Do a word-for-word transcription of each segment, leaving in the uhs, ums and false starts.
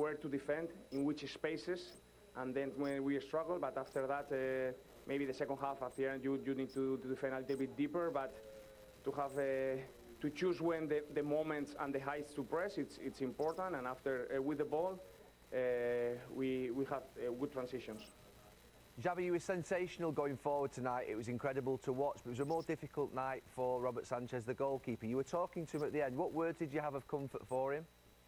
where to defend, in which spaces, and then when we struggle. But after that, uh, maybe the second half, at the end, you, you need to, to defend a little bit deeper. But to have uh, to choose when the, the moments and the heights to press, it's it's important. And after uh, with the ball, uh, we we have uh, good transitions. Xavi, you were sensational going forward tonight. It was incredible to watch, but it was a more difficult night for Robert Sanchez, the goalkeeper. You were talking to him at the end. What words did you have of comfort for him?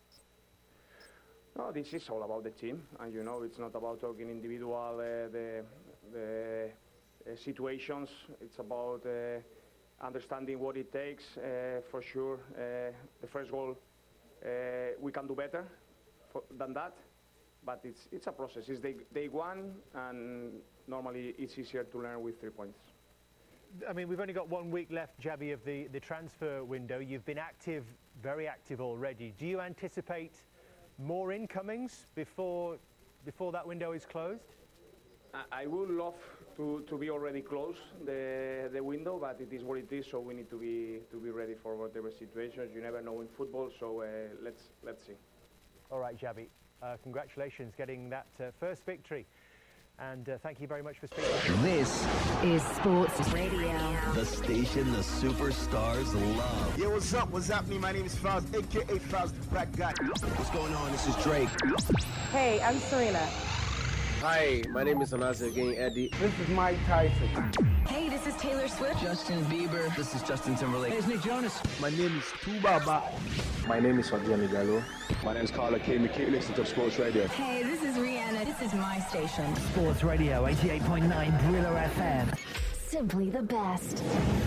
No, this is all about the team, and you know, it's not about talking individual uh, the, the uh, situations. It's about uh, understanding what it takes. Uh, for sure, uh, the first goal, uh, we can do better for, than that. But it's it's a process. It's day, day one, and normally it's easier to learn with three points. I mean, we've only got one week left, Xavi, of the, the transfer window. You've been active, very active already. Do you anticipate more incomings before before that window is closed? I, I would love to, to be already closed the the window, but it is what it is. So we need to be to be ready for whatever situations. You never know in football. So uh, let's let's see. All right, Xavi. Uh, congratulations getting that uh, first victory, and uh, thank you very much for speaking. This is Sports Radio, the station the superstars love. Yo, what's up? What's happening? My name is Faust, aka Faust the Black Guy. What's going on? This is Drake. Hey, I'm Serena. Hi, my name is Anazi again, Eddie. This is Mike Tyson. Hey, this is Taylor Swift. Justin Bieber. This is Justin Timberlake. Hey, it's Nick Jonas. My name is Tubaba. My name is Fabian Gallo. My name is Carla King. Keep listening to Sports Radio. Hey, this is Rihanna. This is my station. Sports Radio, eighty-eight point nine Brillo F M. Simply the best.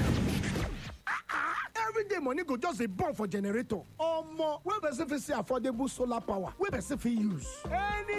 Every day money go just a bomb for generator. Or more. Where person fit see affordable solar power? Where person fit use? Any